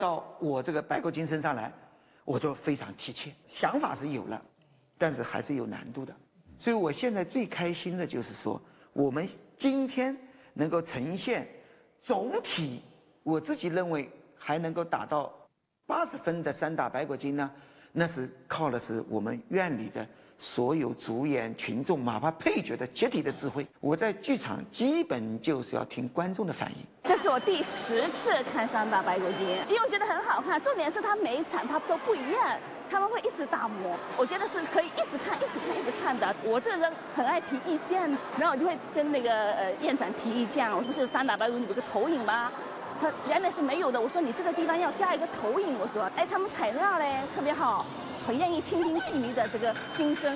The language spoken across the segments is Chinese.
到我这个白骨精身上来，我就非常贴切，想法是有了，但是还是有难度的。所以我现在最开心的就是说，我们今天能够呈现总体，我自己认为还能够达到80分的3打白骨精呢，那是靠的是我们院里的所有主演群众，哪怕配角的集体的智慧。我在剧场基本就是要听观众的反应。 这是我第10次看3打白骨精，因为我觉得很好看。重点是它每一场它都不一样，他们会一直打磨，我觉得是可以一直看、一直看、一直看的。我这个人很爱提意见，然后我就会跟那个院长提意见。我不是3打白骨精有个投影吗？他原来是没有的，我说你这个地方要加一个投影。我说，哎，他们采纳嘞，特别好。很愿意倾听戏迷的这个心声，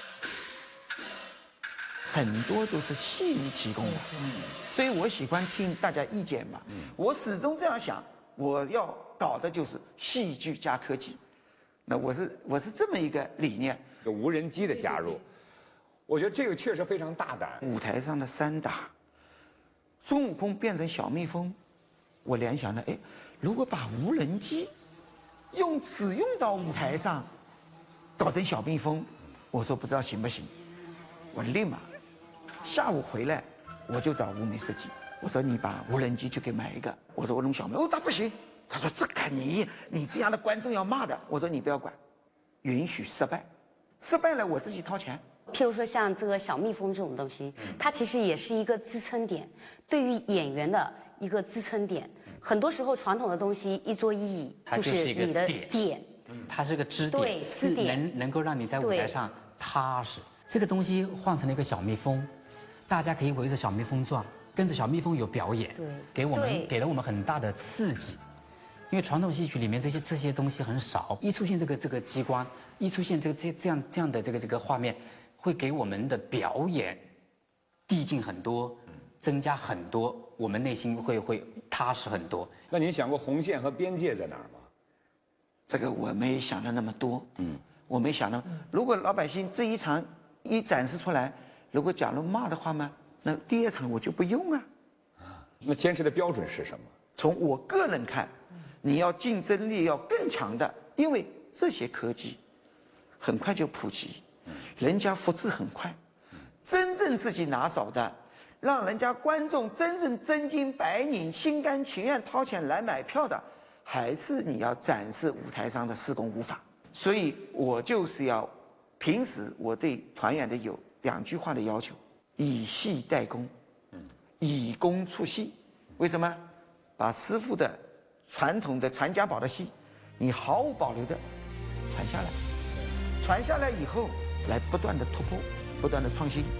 很多都是戏迷提供的，所以我喜欢听大家意见嘛。我始终这样想，我要搞的就是戏剧加科技。那我是这么一个理念。 无人机的加入，我觉得这个确实非常大胆。 舞台上的3打，孙悟空变成小蜜蜂，我联想了，哎，如果把无人机只用到舞台上，搞成小蜜蜂，我说不知道行不行。我立马下午回来，我就找吴美设计，我说你把无人机去给买一个。我说我弄小蜜，他不行，他说这个你这样的观众要骂的。我说你不要管，允许失败，失败了我自己掏钱。 譬如说像这个小蜜蜂这种东西，它其实也是一个支撑点，对于演员的一个支撑点。很多时候传统的东西一桌一椅就是你的点， 它是个支点， 对，支点能够让你在舞台上踏实。这个东西换成了一个小蜜蜂，大家可以围着小蜜蜂转，跟着小蜜蜂有表演，给了我们很大的刺激。因为传统戏曲里面这些东西很少，一出现这个机关，一出现这样的这个画面，会给我们的表演递进很多，增加很多，我们内心会踏实很多。 那您想过红线和边界在哪儿吗？ 这个我没想到那么多，我没想到，如果老百姓这一场一展示出来，如果假如骂的话嘛，那第2场我就不用啊。 那坚持的标准是什么？ 从我个人看，你要竞争力要更强的，因为这些科技很快就普及，人家复制很快，真正自己拿手的，让人家观众真正真金白银、心甘情愿掏钱来买票的，还是你要展示舞台上的施工无法。所以我就是要，平时我对团员的有2句话的要求：以戏代工，以工出戏。为什么？把师傅的传统的传家宝的戏，你毫無保留的传下来，传下来以后，来不断的突破，不断的創新。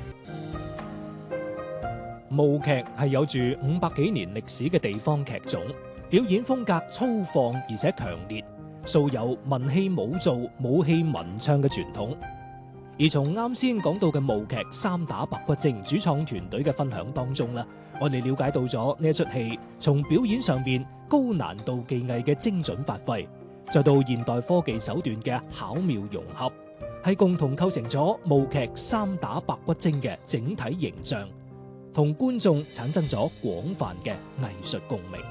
舞劇係有住500幾年歷史嘅地方劇種，表演風格粗放而且強烈，素有文戲武造、武戲文唱嘅傳統。而從啱先講到嘅舞劇3打白骨精主創團隊嘅分享當中啦，我哋了解到咗呢一出戲從表演上面高難度技藝嘅精準發揮，再到現代科技手段嘅巧妙融合，係共同構成咗舞劇3打白骨精嘅整體形象，同觀眾產生咗廣泛嘅藝術共鳴。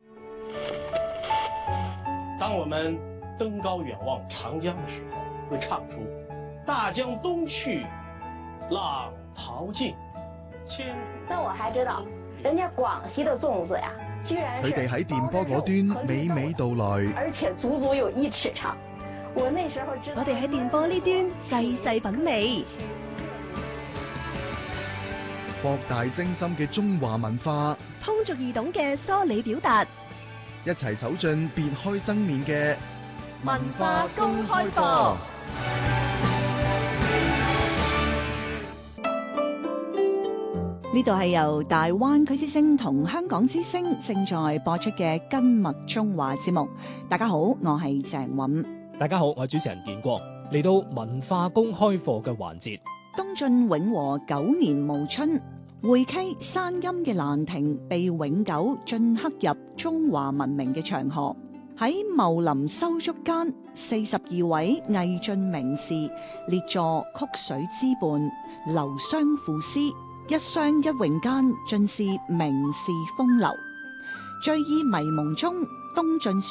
當我們登高遠望長江的時候，會唱出大江東去，浪淘盡。 那我還知道，人家廣西的粽子呀，居然佢哋喺電波嗰端娓娓道來， 而且足足有1尺長。我那時候知道， 我哋喺電波呢端細細品味， 博大精深嘅中華文化， 通俗易懂嘅梳理表達， 一齊走進別開生面嘅文化公開課。呢度係由大灣區之聲同香港之聲正在播出嘅《根脈中華》節目。大家好，我係鄭韻。 大家好，我係主持人建光。嚟到文化公開課嘅環節， 東晉永和9年暮春，會稽山陰嘅蘭亭被永久進刻入中華文明嘅長河。喺茂林修築間，42位魏晉名士列坐曲水之畔，流觴賦詩。一觴一詠間，盡是名士風流。醉意迷蒙中， 東晉